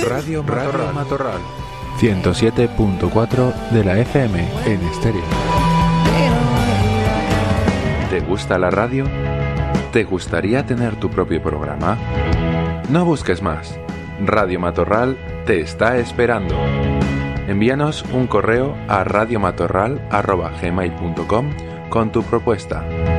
Radio Matorral 107.4 de la FM en estéreo. ¿Te gusta la radio? ¿Te gustaría tener tu propio programa? No busques más. Radio Matorral te está esperando. Envíanos un correo a radiomatorral@gmail.com con tu propuesta.